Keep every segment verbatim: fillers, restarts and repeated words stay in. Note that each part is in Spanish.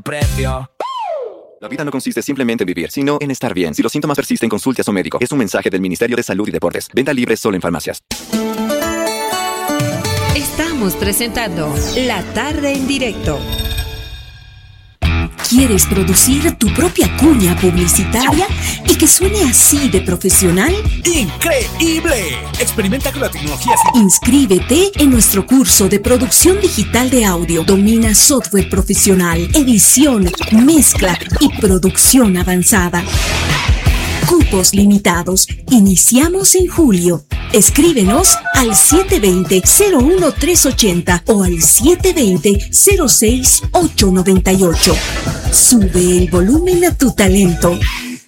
precio. La vida no consiste simplemente en vivir, sino en estar bien. Si los síntomas persisten, consulte a su médico. Es un mensaje del Ministerio de Salud y Deportes. Venta libre solo en farmacias. Estamos presentando La Tarde en Directo. ¿Quieres producir tu propia cuña publicitaria y que suene así de profesional? ¡Increíble! Experimenta con la tecnología. Inscríbete en nuestro curso de producción digital de audio. Domina software profesional, edición, mezcla y producción avanzada. Cupos limitados. Iniciamos en julio. Escríbenos al siete dos cero, cero uno tres ocho cero o al siete dos cero, cero seis ocho nueve ocho. Sube el volumen a tu talento.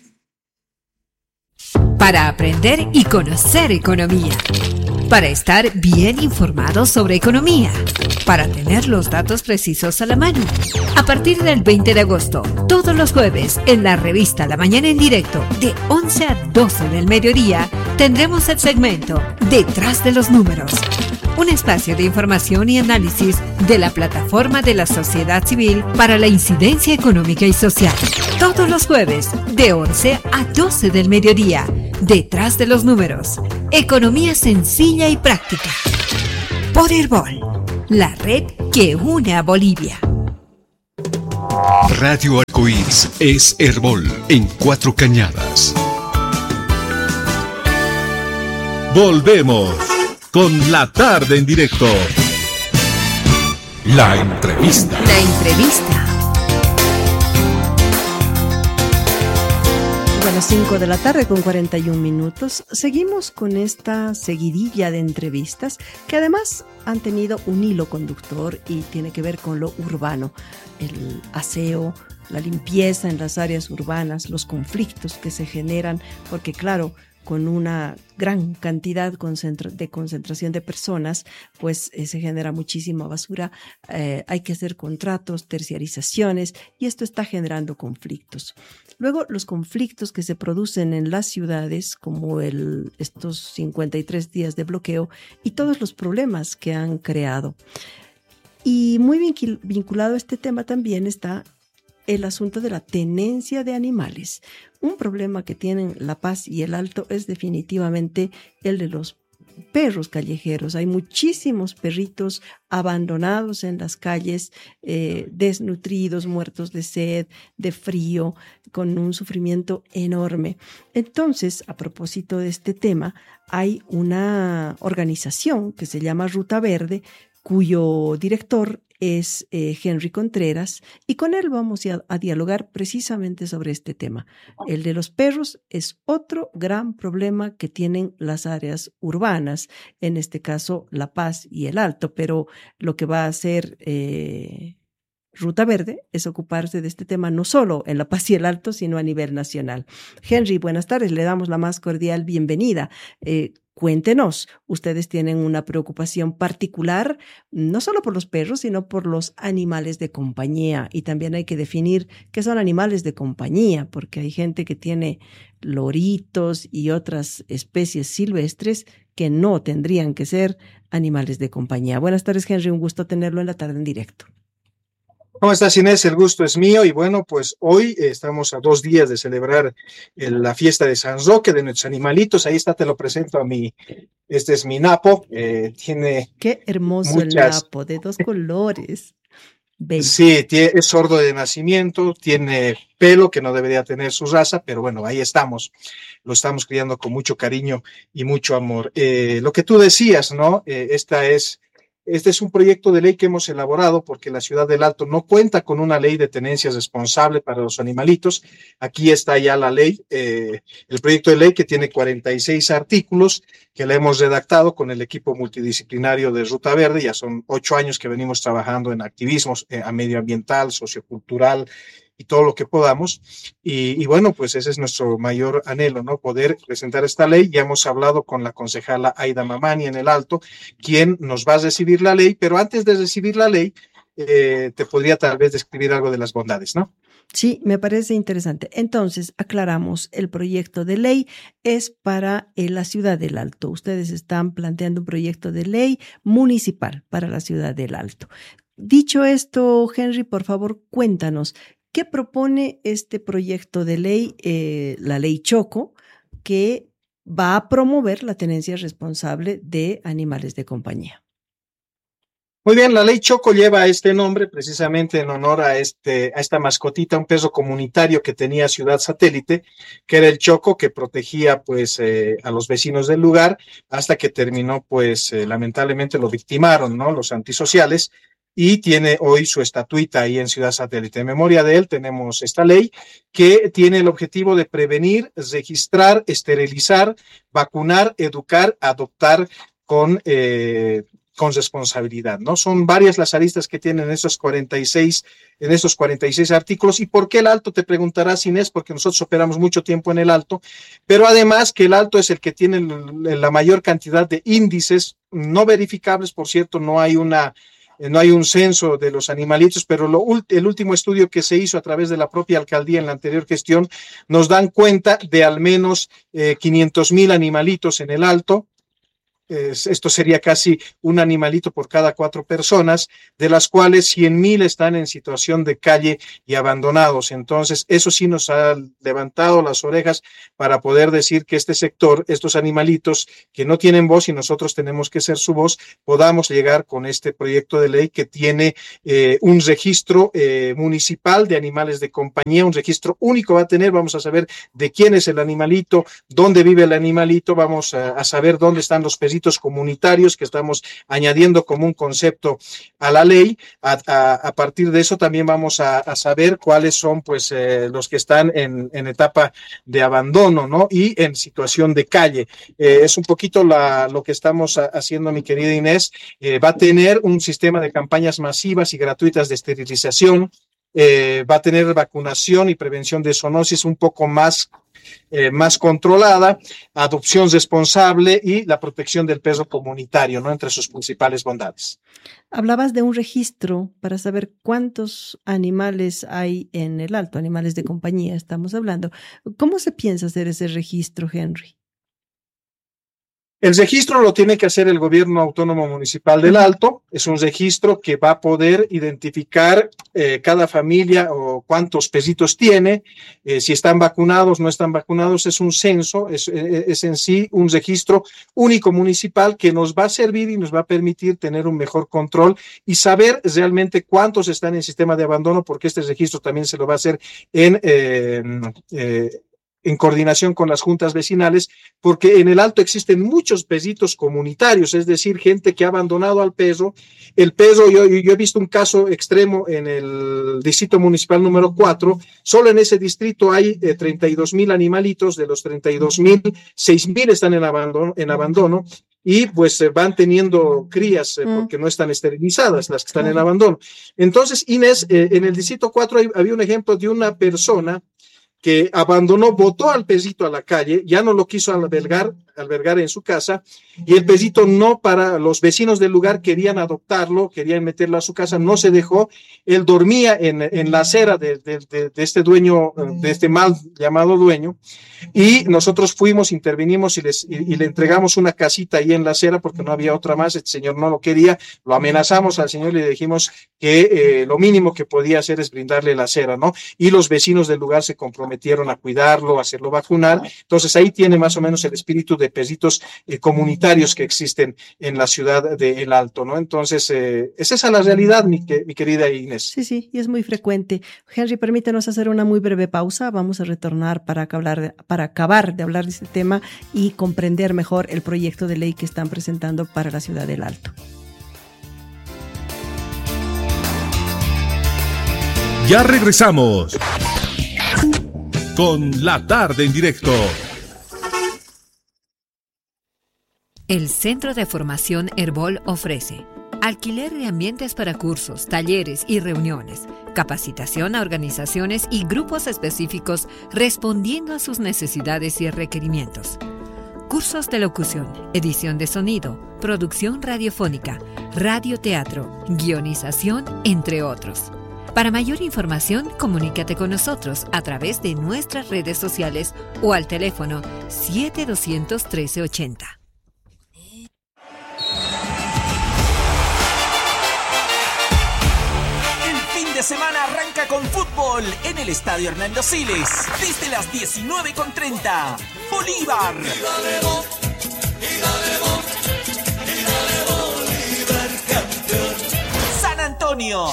Para aprender y conocer economía. Para estar bien informados sobre economía. Para tener los datos precisos a la mano. A partir del veinte de agosto, todos los jueves, en la revista La Mañana en Directo, de once a doce del mediodía, tendremos el segmento Detrás de los Números. Un espacio de información y análisis de la plataforma de la sociedad civil para la incidencia económica y social. Todos los jueves, de once a doce del mediodía, Detrás de los Números. Economía sencilla y práctica. Por Herbol, la red que une a Bolivia. Radio Arcoíris es Herbol en Cuatro Cañadas. Volvemos con La Tarde en Directo. La entrevista. La entrevista. A las cinco de la tarde con cuarenta y un minutos. Seguimos con esta seguidilla de entrevistas que además han tenido un hilo conductor y tiene que ver con lo urbano, el aseo, la limpieza en las áreas urbanas, los conflictos que se generan, porque claro, con una gran cantidad de concentración de personas, pues eh, se genera muchísima basura, eh, hay que hacer contratos, terciarizaciones, y esto está generando conflictos. Luego, los conflictos que se producen en las ciudades, como el, estos cincuenta y tres días de bloqueo, y todos los problemas que han creado. Y muy vinculado a este tema también está el asunto de la tenencia de animales. Un problema que tienen La Paz y el Alto es definitivamente el de los perros callejeros. Hay muchísimos perritos abandonados en las calles, eh, desnutridos, muertos de sed, de frío, con un sufrimiento enorme. Entonces, a propósito de este tema, hay una organización que se llama Ruta Verde, cuyo director es eh, Henry Contreras, y con él vamos a, a dialogar precisamente sobre este tema. El de los perros es otro gran problema que tienen las áreas urbanas, en este caso La Paz y el Alto, pero lo que va a hacer eh, Ruta Verde es ocuparse de este tema no solo en La Paz y el Alto, sino a nivel nacional. Henry, buenas tardes, le damos la más cordial bienvenida. Eh, Cuéntenos, ustedes tienen una preocupación particular, no solo por los perros, sino por los animales de compañía. Y también hay que definir qué son animales de compañía, porque hay gente que tiene loritos y otras especies silvestres que no tendrían que ser animales de compañía. Buenas tardes, Henry, un gusto tenerlo en La Tarde en Directo. ¿Cómo estás, Inés? El gusto es mío y bueno, pues hoy eh, estamos a dos días de celebrar el, la fiesta de San Roque, de nuestros animalitos. Ahí está, te lo presento a mi, este es mi Napo, eh, tiene Qué hermoso muchas... el Napo, de dos colores. Bello. Sí, tiene, es sordo de nacimiento, tiene pelo que no debería tener su raza, pero bueno, ahí estamos. Lo estamos criando con mucho cariño y mucho amor. Eh, lo que tú decías, ¿no? Eh, esta es... Este es un proyecto de ley que hemos elaborado porque la ciudad del Alto no cuenta con una ley de tenencia responsable para los animalitos. Aquí está ya la ley, eh, el proyecto de ley que tiene cuarenta y seis artículos que la hemos redactado con el equipo multidisciplinario de Ruta Verde. Ya son ocho años que venimos trabajando en activismos eh, medioambiental, sociocultural y todo lo que podamos. Y, y bueno, pues ese es nuestro mayor anhelo, ¿no? Poder presentar esta ley. Ya hemos hablado con la concejala Aida Mamani en el Alto, quien nos va a recibir la ley, pero antes de recibir la ley, eh, te podría tal vez describir algo de las bondades, ¿no? Sí, me parece interesante. Entonces, aclaramos, el proyecto de ley es para eh, la Ciudad del Alto. Ustedes están planteando un proyecto de ley municipal para la Ciudad del Alto. Dicho esto, Henry, por favor, cuéntanos, ¿qué propone este proyecto de ley, eh, la ley Choco, que va a promover la tenencia responsable de animales de compañía? Muy bien, la ley Choco lleva este nombre precisamente en honor a, este, a esta mascotita, un perro comunitario que tenía Ciudad Satélite, que era el Choco, que protegía pues eh, a los vecinos del lugar, hasta que terminó pues eh, lamentablemente lo victimaron, ¿no? Los antisociales, y tiene hoy su estatuita ahí en Ciudad Satélite. En memoria de él tenemos esta ley que tiene el objetivo de prevenir, registrar, esterilizar, vacunar, educar, adoptar con... Eh, con responsabilidad, ¿no? Son varias las aristas que tienen esos cuarenta y seis, en esos cuarenta y seis artículos. ¿Y por qué el Alto? Te preguntarás, Inés, porque nosotros operamos mucho tiempo en el Alto, pero además que el Alto es el que tiene la mayor cantidad de índices no verificables, por cierto, no hay una... No hay un censo de los animalitos, pero lo, el último estudio que se hizo a través de la propia alcaldía en la anterior gestión nos dan cuenta de al menos eh, quinientos mil animalitos en el Alto. Esto sería casi un animalito por cada cuatro personas, de las cuales cien mil están en situación de calle y abandonados. Entonces, eso sí nos ha levantado las orejas para poder decir que este sector, estos animalitos que no tienen voz y nosotros tenemos que ser su voz, podamos llegar con este proyecto de ley que tiene eh, un registro eh, municipal de animales de compañía, un registro único va a tener, vamos a saber de quién es el animalito, dónde vive el animalito, vamos a, a saber dónde están los perritos comunitarios que estamos añadiendo como un concepto a la ley. A, a, a partir de eso también vamos a, a saber cuáles son pues eh, los que están en, en etapa de abandono, ¿no? Y en situación de calle. Eh, es un poquito la, lo que estamos a, haciendo, mi querida Inés. Eh, va a tener un sistema de campañas masivas y gratuitas de esterilización. Eh, va a tener vacunación y prevención de zoonosis un poco más Eh, más controlada, adopción responsable y la protección del perro comunitario, ¿no? Entre sus principales bondades. Hablabas de un registro para saber cuántos animales hay en el Alto, animales de compañía estamos hablando. ¿Cómo se piensa hacer ese registro, Henry? El registro lo tiene que hacer el gobierno autónomo municipal del Alto. Es un registro que va a poder identificar eh, cada familia o cuántos perritos tiene, eh, si están vacunados, no están vacunados. Es un censo, es, es en sí un registro único municipal que nos va a servir y nos va a permitir tener un mejor control y saber realmente cuántos están en sistema de abandono, porque este registro también se lo va a hacer en... Eh, eh, en coordinación con las juntas vecinales, porque en el Alto existen muchos perritos comunitarios, es decir, gente que ha abandonado al perro. El perro, yo, yo he visto un caso extremo en el distrito municipal número cuatro, solo en ese distrito hay eh, treinta y dos mil animalitos, de los treinta y dos mil, seis mil están en abandono, en abandono y pues eh, van teniendo crías eh, porque no están esterilizadas las que están en abandono. Entonces, Inés, eh, en el distrito cuatro hay, había un ejemplo de una persona que abandonó, botó al perrito a la calle, ya no lo quiso albergar, albergar en su casa, y el perrito no, para los vecinos del lugar querían adoptarlo, querían meterlo a su casa, no se dejó, él dormía en, en la acera de, de, de, de este dueño, de este mal llamado dueño, y nosotros fuimos, intervinimos y, les, y, y le entregamos una casita ahí en la acera porque no había otra más, este señor no lo quería, lo amenazamos al señor y le dijimos que eh, lo mínimo que podía hacer es brindarle la acera, ¿no? Y los vecinos del lugar se comprometieron a cuidarlo, a hacerlo vacunar. Entonces ahí tiene más o menos el espíritu de perritos eh, comunitarios que existen en la ciudad de El Alto, ¿no? Entonces eh, es esa la realidad, mi, que, mi querida Inés. Sí, sí, y es muy frecuente. Henry, permítanos hacer una muy breve pausa. Vamos a retornar para hablar de, para acabar de hablar de este tema y comprender mejor el proyecto de ley que están presentando para la ciudad del Alto. Ya regresamos con La Tarde en Directo. El Centro de Formación Herbol ofrece alquiler de ambientes para cursos, talleres y reuniones, capacitación a organizaciones y grupos específicos respondiendo a sus necesidades y requerimientos. Cursos de locución, edición de sonido, producción radiofónica, radioteatro, guionización, entre otros. Para mayor información, comunícate con nosotros a través de nuestras redes sociales o al teléfono siete dos uno tres, uno tres ocho cero. de semana arranca con fútbol en el Estadio Hernando Siles. Desde las diecinueve con treinta. Bolívar. San Antonio.